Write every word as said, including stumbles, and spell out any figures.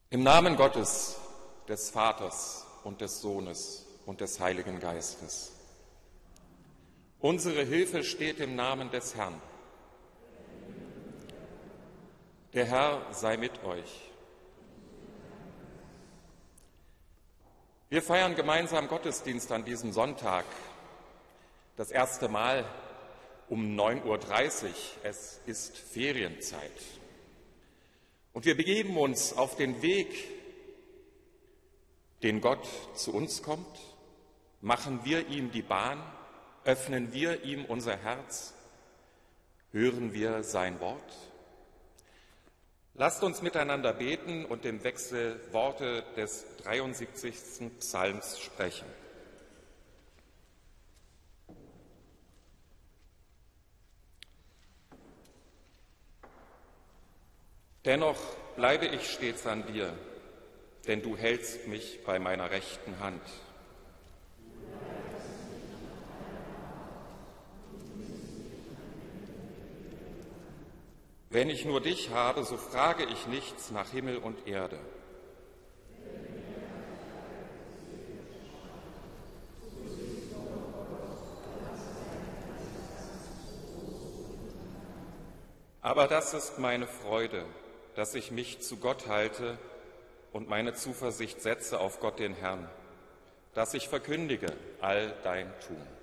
Im Namen Gottes, des Vaters und des Sohnes und des Heiligen Geistes. Unsere Hilfe steht im Namen des Herrn. Der Herr sei mit euch. Wir feiern gemeinsam Gottesdienst an diesem Sonntag. Das erste Mal um neun Uhr dreißig. Es ist Ferienzeit. Und wir begeben uns auf den Weg, den Gott zu uns kommt. Machen wir ihm die Bahn, öffnen wir ihm unser Herz, hören wir sein Wort. Lasst uns miteinander beten und im Wechsel Worte des dreiundsiebzigsten Psalms sprechen. Dennoch bleibe ich stets an dir, denn du hältst mich bei meiner rechten Hand. Wenn ich nur dich habe, so frage ich nichts nach Himmel und Erde. Aber das ist meine Freude, dass ich mich zu Gott halte und meine Zuversicht setze auf Gott den Herrn, dass ich verkündige all dein Tun.